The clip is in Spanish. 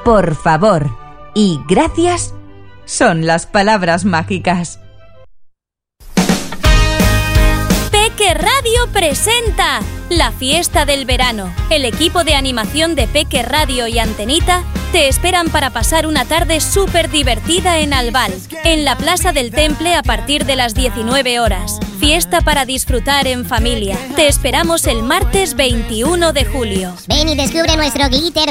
por favor y gracias son las palabras mágicas. Peque Radio presenta la fiesta del verano. El equipo de animación de Peque Radio y Antenita te esperan para pasar una tarde súper divertida en Albal, en la Plaza del Temple a partir de las 19 horas. Fiesta para disfrutar en familia. Te esperamos el martes 21 de julio. Ven y descubre nuestro glitter